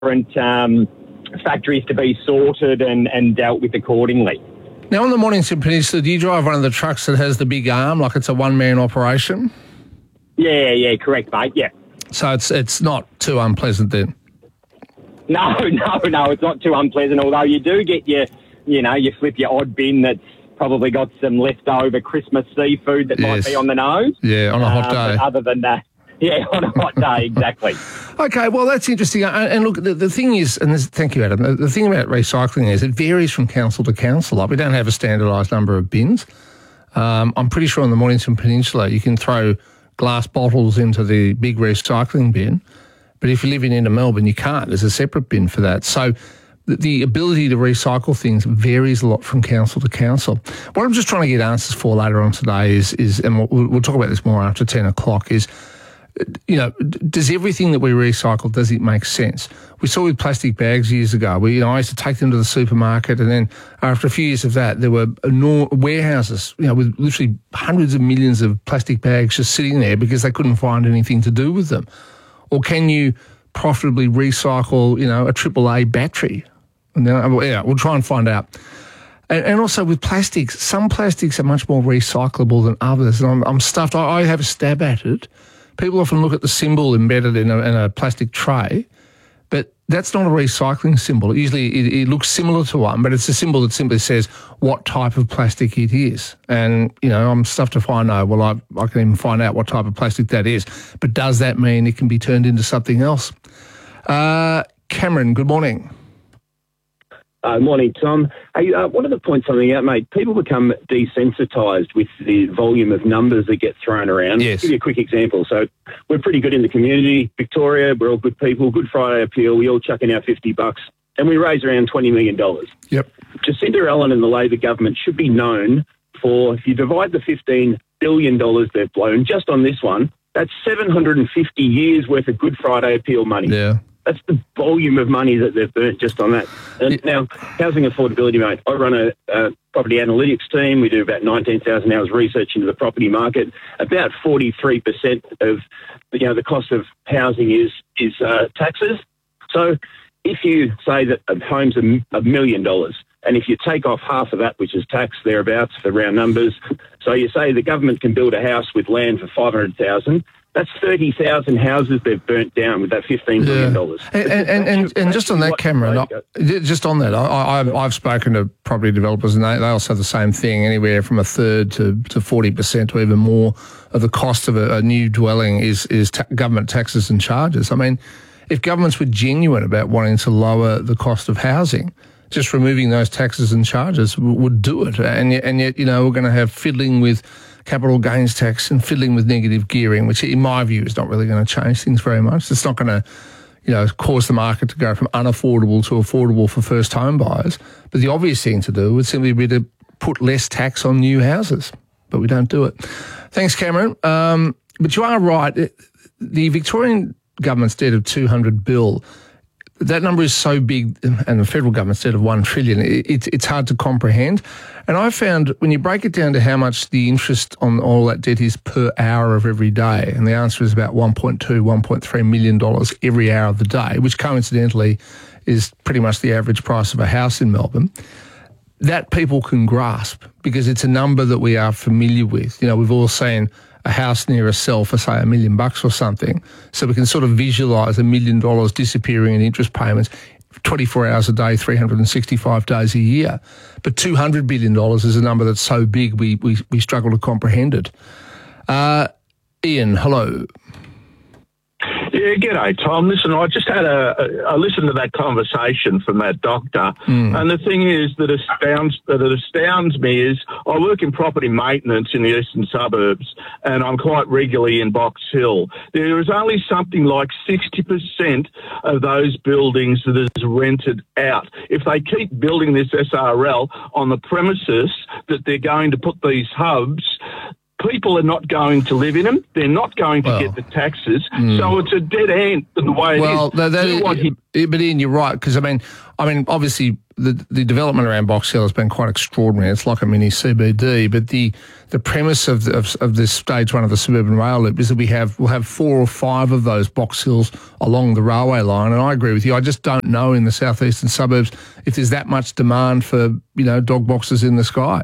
factories to be sorted and dealt with accordingly. Now, on the Mornington Peninsula, do you drive one of the trucks that has the big arm, like it's a one-man operation? Yeah, correct, mate, yeah. So it's not too unpleasant then? No, it's not too unpleasant, although you do get you flip your odd bin that's probably got some leftover Christmas seafood that might be on the nose. Yeah, on a hot day. But other than that, yeah, on a hot day, exactly. Okay, well, that's interesting. And look, the thing is, and thank you, Adam, the thing about recycling is it varies from council to council. Like, we don't have a standardised number of bins. I'm pretty sure on the Mornington Peninsula you can throw glass bottles into the big recycling bin, but if you live in inner Melbourne, you can't. There's a separate bin for that. So the ability to recycle things varies a lot from council to council. What I'm just trying to get answers for later on today is and we'll talk about this more after 10 o'clock, is, does everything that we recycle, does it make sense? We saw with plastic bags years ago. I used to take them to the supermarket, and then after a few years of that, there were warehouses, with literally hundreds of millions of plastic bags just sitting there because they couldn't find anything to do with them. Or can you profitably recycle, a AAA battery? And then, we'll try and find out. And also with plastics, some plastics are much more recyclable than others. And I'm stuffed. I have a stab at it. People often look at the symbol embedded in a plastic tray, but that's not a recycling symbol. Usually it looks similar to one, but it's a symbol that simply says what type of plastic it is. And, I'm stuffed to find out. Well, I can even find out what type of plastic that is. But does that mean it can be turned into something else? Cameron, good morning. Morning, Tom. Hey, one of the points something out, mate, people become desensitised with the volume of numbers that get thrown around. Yes. I'll give you a quick example. So we're pretty good in the community. Victoria, we're all good people. Good Friday appeal. We all chuck in our $50 and we raise around $20 million. Yep. Jacinda Ardern and the Labor government should be known for, if you divide the $15 billion they've blown just on this one, that's 750 years worth of Good Friday appeal money. Yeah. That's the volume of money that they've burnt just on that. And now, housing affordability, mate, I run a property analytics team. We do about 19,000 hours research into the property market. About 43% of the cost of housing is taxes. So if you say that a home's $1 million, and if you take off half of that, which is tax thereabouts for round numbers, so you say the government can build a house with land for $500,000, that's 30,000 houses they've burnt down with that $15 billion. And just on that, Cameron, just on that, I've spoken to property developers, and they all say the same thing. Anywhere from a third to 40% or even more of the cost of a new dwelling is government taxes and charges. I mean, if governments were genuine about wanting to lower the cost of housing, just removing those taxes and charges would do it. And yet, we're going to have fiddling with capital gains tax and fiddling with negative gearing, which in my view is not really going to change things very much. It's not going to, cause the market to go from unaffordable to affordable for first home buyers. But the obvious thing to do would simply be to put less tax on new houses. But we don't do it. Thanks, Cameron. But you are right. The Victorian government's debt of $200 billion, that number is so big, and the federal government's debt of $1 trillion, it's hard to comprehend. And I found when you break it down to how much the interest on all that debt is per hour of every day, and the answer is about $1.2, $1.3 million every hour of the day, which coincidentally is pretty much the average price of a house in Melbourne, that people can grasp because it's a number that we are familiar with. We've all seen a house near us sell for, say, $1 million or something. So we can sort of visualise $1 million disappearing in interest payments 24 hours a day, 365 days a year. But $200 billion is a number that's so big we struggle to comprehend it. Ian, hello. Yeah, g'day, Tom. Listen, I just had I listened to that conversation from that doctor, and the thing is that astounds me is I work in property maintenance in the eastern suburbs, and I'm quite regularly in Box Hill. There is only something like 60% of those buildings that is rented out. If they keep building this SRL on the premises that they're going to put these hubs, people are not going to live in them. They're not going to get the taxes. So it's a dead end in the way it is. But Ian, you're right, because I mean, obviously the development around Box Hill has been quite extraordinary. It's like a mini CBD. But the premise of this stage one of the suburban rail loop is that we'll have 4 or 5 of those Box Hills along the railway line. And I agree with you. I just don't know in the southeastern suburbs if there's that much demand for dog boxes in the sky.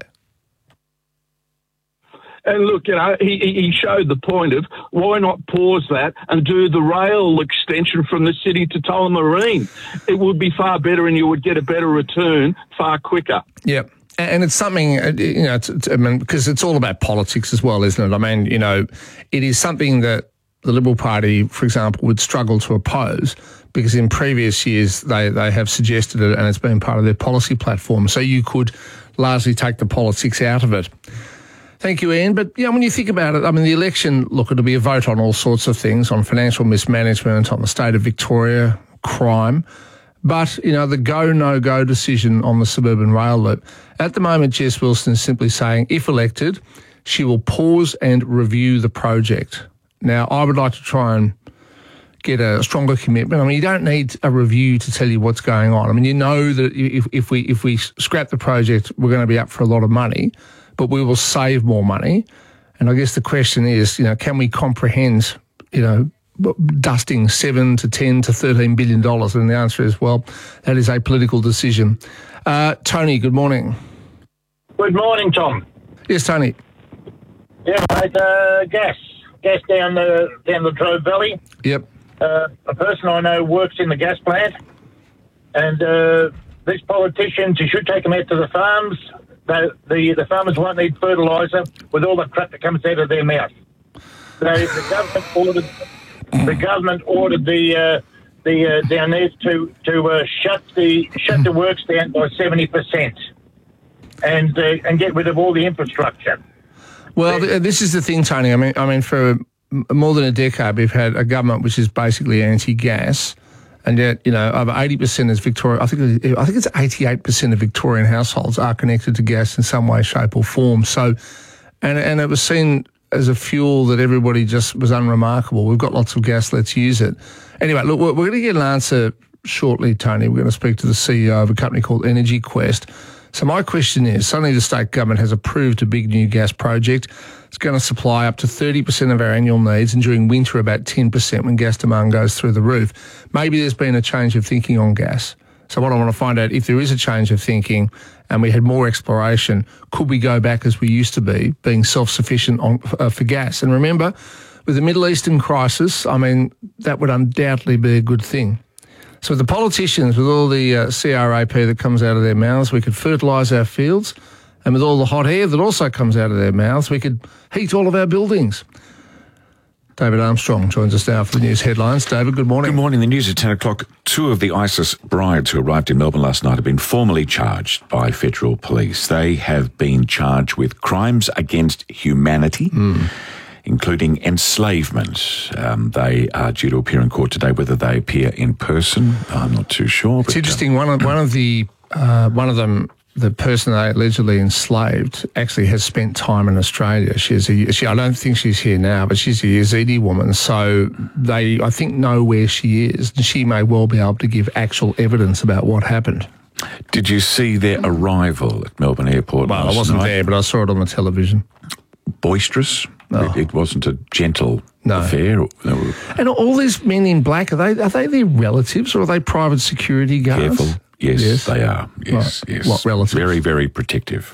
And look, he showed the point of why not pause that and do the rail extension from the city to Tullamarine. It would be far better and you would get a better return far quicker. Yep. And it's something, because it's all about politics as well, isn't it? I mean, it is something that the Liberal Party, for example, would struggle to oppose because in previous years they have suggested it and it's been part of their policy platform. So you could largely take the politics out of it. Thank you, Ian. But, when you think about it, I mean, the election, look, it'll be a vote on all sorts of things, on financial mismanagement, on the state of Victoria, crime. But, the go, no-go decision on the suburban rail loop, at the moment, Jess Wilson is simply saying, if elected, she will pause and review the project. Now, I would like to try and get a stronger commitment. I mean, you don't need a review to tell you what's going on. I mean, you know that if we scrap the project, we're going to be up for a lot of money, but we will save more money. And I guess the question is, can we comprehend, dusting $7 to $10 to $13 billion? And the answer is, well, that is a political decision. Tony, good morning. Good morning, Tom. Yes, Tony. Yeah, mate, gas down the Trove Valley. Yep. A person I know works in the gas plant, and these politicians, you should take them out to the farms. The farmers won't need fertiliser with all the crap that comes out of their mouth. The government ordered the down there to shut the works down by 70% and get rid of all the infrastructure. Well, this is the thing, Tony. I mean, for more than a decade, we've had a government which is basically anti-gas. And yet, over 80% is Victoria. I think it's 88% of Victorian households are connected to gas in some way, shape, or form. So, and it was seen as a fuel that everybody just was unremarkable. We've got lots of gas, let's use it. Anyway, look, we're going to get an answer shortly, Tony. We're going to speak to the CEO of a company called Energy Quest. So my question is, suddenly the state government has approved a big new gas project. It's going to supply up to 30% of our annual needs, and during winter about 10% when gas demand goes through the roof. Maybe there's been a change of thinking on gas. So what I want to find out, if there is a change of thinking and we had more exploration, could we go back as we used to be, being self-sufficient for gas? And remember, with the Middle Eastern crisis, I mean, that would undoubtedly be a good thing. So with the politicians, with all the CRAP that comes out of their mouths, we could fertilise our fields. And with all the hot air that also comes out of their mouths, we could heat all of our buildings. David Armstrong joins us now for the news headlines. David, good morning. Good morning. The news at 10 o'clock. 2 of the ISIS brides who arrived in Melbourne last night have been formally charged by federal police. They have been charged with crimes against humanity, including enslavement. They are due to appear in court today. Whether they appear in person, I'm not too sure. It's interesting. One of them, the person they allegedly enslaved, actually has spent time in Australia. I don't think she's here now, but she's a Yazidi woman. So they, I think, know where she is, and she may well be able to give actual evidence about what happened. Did you see their arrival at Melbourne Airport? Well, I wasn't there, but I saw it on the television. Boisterous. Oh. It wasn't a gentle affair. And all these men in black, are they their relatives or are they private security guards? Careful. Yes, they are. Yes, right. yes. What relatives? Very, very protective.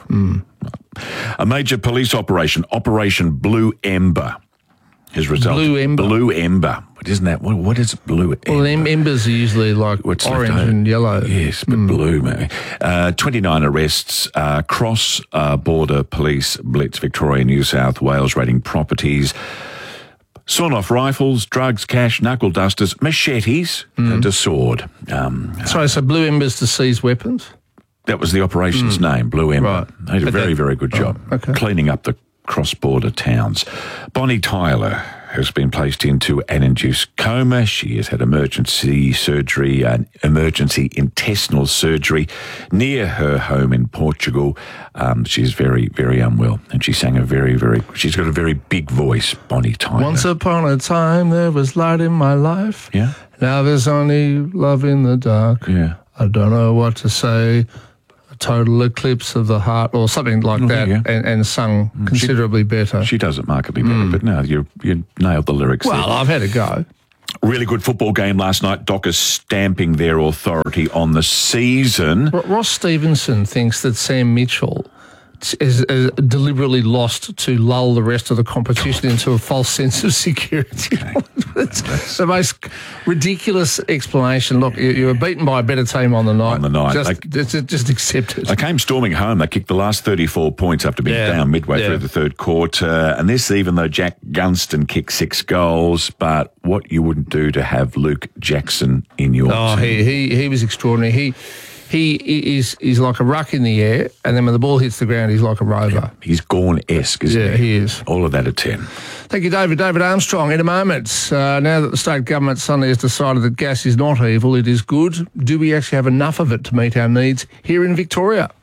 A major police operation, Operation Blue Ember, has resulted. Blue Ember? Blue Ember. What isn't that? What is Blue Ember? Well, embers are usually like orange and yellow. Yes, but blue, maybe. 29 arrests, cross-border police blitz, Victoria, New South Wales, raiding properties, sawn-off rifles, drugs, cash, knuckle dusters, machetes, and a sword. So Blue Embers to seize weapons? That was the operation's name, Blue Ember. Right. They did a very, very good job cleaning up the cross-border towns. Bonnie Tyler has been placed into an induced coma. She has had emergency surgery, emergency intestinal surgery near her home in Portugal. She's very, very unwell, and she sang she's got a very big voice, Bonnie Tyler. Once upon a time there was light in my life. Yeah. Now there's only love in the dark. Yeah. I don't know what to say. A total eclipse of the heart, or something like that, and sung considerably better. She does it markedly better, but no, you nailed the lyrics. Well, there. I've had a go. Really good football game last night. Dockers stamping their authority on the season. Ross Stevenson thinks that Sam Mitchell is deliberately lost to lull the rest of the competition into a false sense of security. It's the most ridiculous explanation. Look, you were beaten by a better team on the night. Just accept it. They came storming home. They kicked the last 34 points after being down midway through the third quarter. And this, even though Jack Gunston kicked 6 goals, but what you wouldn't do to have Luke Jackson in your team. He was extraordinary. He's like a ruck in the air, and then when the ball hits the ground, he's like a rover. Yeah, he's Gawn-esque, isn't he? Yeah, he is. All of that at 10. Thank you, David. David Armstrong. In a moment, now that the state government suddenly has decided that gas is not evil, it is good, do we actually have enough of it to meet our needs here in Victoria?